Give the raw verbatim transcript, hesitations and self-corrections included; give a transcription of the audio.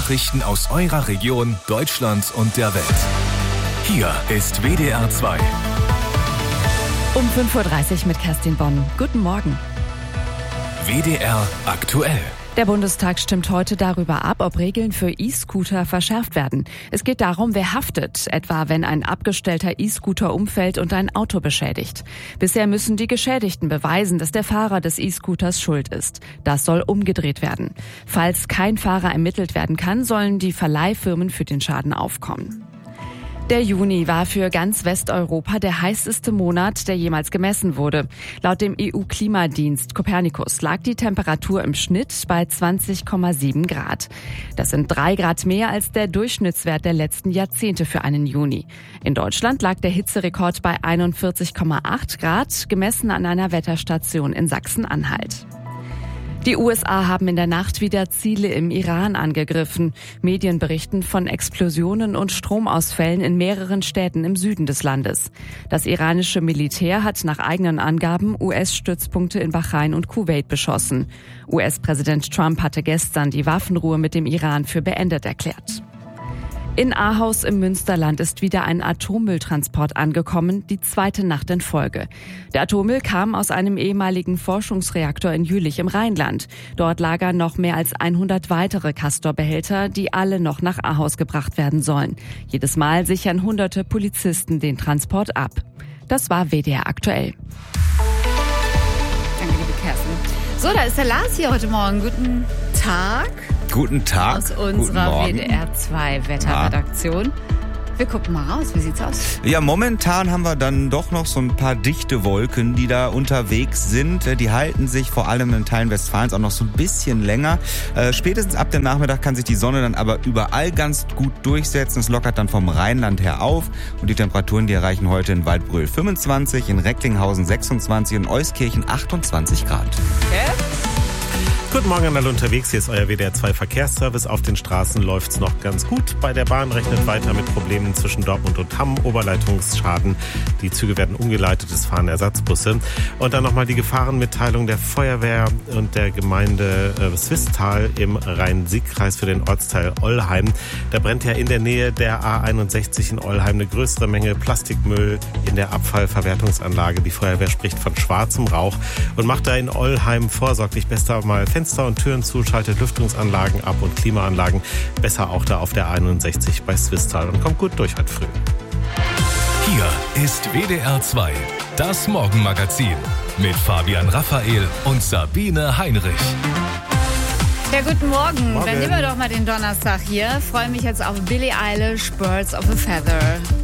Nachrichten aus eurer Region, Deutschland und der Welt. Hier ist W D R zwei. Um fünf Uhr dreißig mit Kerstin Bonn. Guten Morgen. W D R aktuell. Der Bundestag stimmt heute darüber ab, ob Regeln für E-Scooter verschärft werden. Es geht darum, wer haftet, etwa wenn ein abgestellter E-Scooter umfällt und ein Auto beschädigt. Bisher müssen die Geschädigten beweisen, dass der Fahrer des E-Scooters schuld ist. Das soll umgedreht werden. Falls kein Fahrer ermittelt werden kann, sollen die Verleihfirmen für den Schaden aufkommen. Der Juni war für ganz Westeuropa der heißeste Monat, der jemals gemessen wurde. Laut dem E U-Klimadienst Copernicus lag die Temperatur im Schnitt bei zwanzig Komma sieben Grad. Das sind drei Grad mehr als der Durchschnittswert der letzten Jahrzehnte für einen Juni. In Deutschland lag der Hitzerekord bei einundvierzig Komma acht Grad, gemessen an einer Wetterstation in Sachsen-Anhalt. Die U S A haben in der Nacht wieder Ziele im Iran angegriffen. Medien berichten von Explosionen und Stromausfällen in mehreren Städten im Süden des Landes. Das iranische Militär hat nach eigenen Angaben U S-Stützpunkte in Bahrain und Kuwait beschossen. U S-Präsident Trump hatte gestern die Waffenruhe mit dem Iran für beendet erklärt. In Ahaus im Münsterland ist wieder ein Atommülltransport angekommen, die zweite Nacht in Folge. Der Atommüll kam aus einem ehemaligen Forschungsreaktor in Jülich im Rheinland. Dort lagern noch mehr als hundert weitere Castor-Behälter, die alle noch nach Ahaus gebracht werden sollen. Jedes Mal sichern hunderte Polizisten den Transport ab. Das war W D R aktuell. Danke, liebe Kerstin. So, da ist der Lars hier heute Morgen. Guten Tag. Guten Tag. Aus unserer W D R zwei Wetterredaktion. Wir gucken mal raus. Wie sieht's aus? Ja, momentan haben wir dann doch noch so ein paar dichte Wolken, die da unterwegs sind. Die halten sich vor allem in Teilen Westfalens auch noch so ein bisschen länger. Äh, spätestens ab dem Nachmittag kann sich die Sonne dann aber überall ganz gut durchsetzen. Es lockert dann vom Rheinland her auf. Und die Temperaturen, die erreichen heute in Waldbröl fünfundzwanzig, in Recklinghausen sechsundzwanzig und in Euskirchen achtundzwanzig Grad. Okay. Guten Morgen an alle unterwegs, hier ist euer W D R zwei Verkehrsservice. Auf den Straßen läuft's noch ganz gut. Bei der Bahn rechnet weiter mit Problemen zwischen Dortmund und Hamm, Oberleitungsschaden. Die Züge werden umgeleitet, es fahren Ersatzbusse. Und dann nochmal die Gefahrenmitteilung der Feuerwehr und der Gemeinde äh, Swisttal im Rhein-Sieg-Kreis für den Ortsteil Ollheim. Da brennt ja in der Nähe der A einundsechzig in Ollheim eine größere Menge Plastikmüll in der Abfallverwertungsanlage. Die Feuerwehr spricht von schwarzem Rauch und macht da in Ollheim vorsorglich besser mal Fenster Fenster und Türen zu, schaltet Lüftungsanlagen ab und Klimaanlagen. Besser auch da auf der A einundsechzig bei Swisttal und kommt gut durch heute früh. Hier ist W D R zwei, das Morgenmagazin mit Fabian Raphael und Sabine Heinrich. Ja, guten Morgen. Morgen. Dann nehmen wir doch mal den Donnerstag hier. Freue mich jetzt auf Billie Eilish, Birds of a Feather.